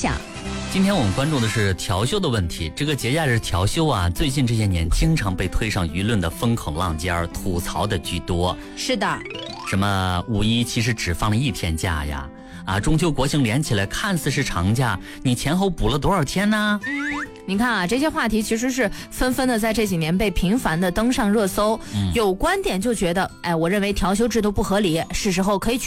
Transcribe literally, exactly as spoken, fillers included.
享。 今天我们关注的是调休的问题。这个节假日调休啊，最近这些年经常被推上舆论的风口浪尖，吐槽的居多。 是的， 什么五一其实只放了一天假呀，啊，中秋国庆连起来看似是长假，你前后补了多少天呢？ 嗯，你看啊，这些话题其实是纷纷的在这几年被频繁的登上热搜。嗯、有观点就觉得，哎，我认为调休制度不合理，是时候可以取